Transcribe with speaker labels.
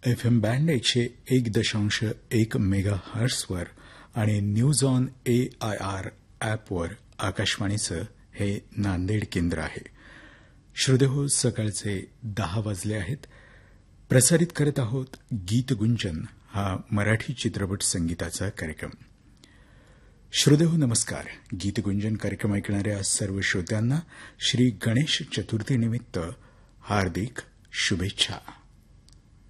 Speaker 1: FM band 101.1 मेगाहर्ट्झवर आणि news on AIR ॲपवर आकाशवाणीचं हे नांदेड केंद्र आहे. श्रोतेहो, सकाळचे 10 वाजले आहेत. प्रसारित करत आहोत गीतगुंजन हा मराठी चित्रपट संगीताचा कार्यक्रम. श्रोतेहो नमस्कार. गीतगुंजन कार्यक्रम ऐकणाऱ्या सर्व श्रोत्यांना श्री गणेश चतुर्थीनिमित्त हार्दिक शुभेच्छा.